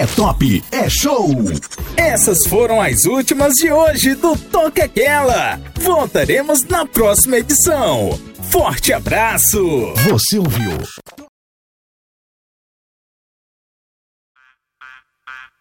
É top, é show! Essas foram as últimas de hoje do Toca Aquela. Voltaremos na próxima edição. Forte abraço! Você ouviu?